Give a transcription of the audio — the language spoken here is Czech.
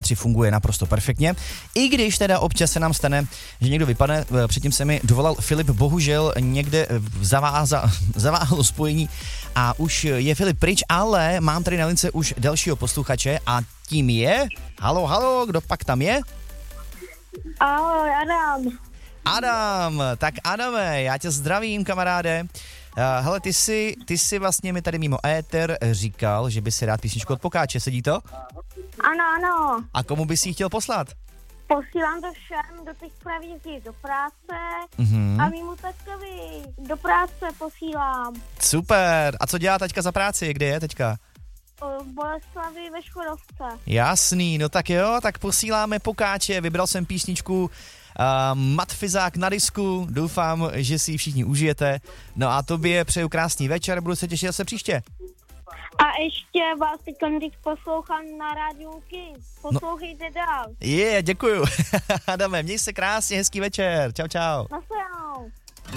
MP3 funguje naprosto perfektně. I když teda občas se nám stane, že někdo vypadne, předtím se mi dovolal Filip, bohužel někde zaváhalo spojení a už je Filip pryč, ale mám tady na lince už dalšího posluchače a tím je, halo, kdo pak tam je? Ahoj, Adam. Adam, tak Adame, já tě zdravím, kamaráde. Hele, ty jsi vlastně mi tady mimo éter říkal, že by si rád písničku od Pokáče, sedí to? Ano. A komu bys ji chtěl poslat? Posílám to všem, do těch praví jezdí do práce a mýmu tatkovi do práce posílám. Super, a co dělá teďka za práci, kde je teďka? V Boleslavi ve Škodovce. Jasný, no tak jo, tak posíláme Pokáče, vybral jsem písničku Matfizák na disku, doufám, že si ji všichni užijete. No a tobě přeju krásný večer, budu se těšit zase příště. A ještě vás teď poslouchám na rádiu Kiss. Poslouchejte dál. Děkuju. Adame, měj se krásně, hezký večer. Čau. Na